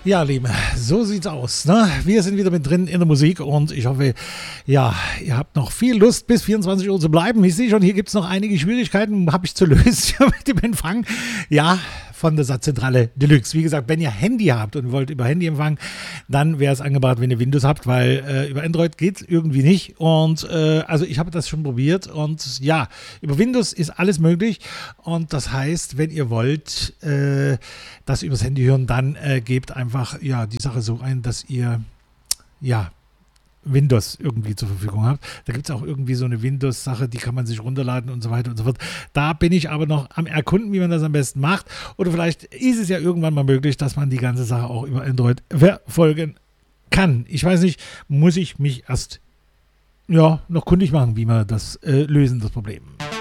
Ja, Lieben, so sieht's aus. Ne? Wir sind wieder mit drin in der Musik und ich hoffe, ja, ihr habt noch viel Lust, bis 24 Uhr zu bleiben. Ich sehe schon, hier gibt es noch einige Schwierigkeiten, habe ich zu lösen mit dem Empfang. Ja, von der Satzzentrale Deluxe. Wie gesagt, wenn ihr Handy habt und wollt über Handy empfangen, dann wäre es angebracht, wenn ihr Windows habt, weil über Android geht es irgendwie nicht. Und also ich habe das schon probiert und ja, über Windows ist alles möglich. Und das heißt, wenn ihr wollt, das übers Handy hören, dann gebt einfach ja die Sache so ein, dass ihr ja Windows irgendwie zur Verfügung habt. Da gibt es auch irgendwie so eine Windows-Sache, die kann man sich runterladen und so weiter und so fort. Da bin ich aber noch am Erkunden, wie man das am besten macht. Oder vielleicht ist es ja irgendwann mal möglich, dass man die ganze Sache auch über Android verfolgen kann. Ich weiß nicht, muss ich mich erst noch kundig machen, wie wir das lösen, das Problem.